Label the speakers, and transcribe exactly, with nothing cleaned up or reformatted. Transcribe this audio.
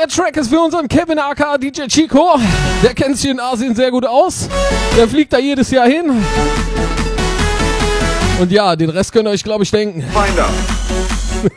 Speaker 1: der Track ist für unseren Kevin aka D J Chico. Der kennt sich in Asien sehr gut aus. Der fliegt da jedes Jahr hin. Und ja, den Rest könnt ihr euch, glaube ich, denken.
Speaker 2: Finder.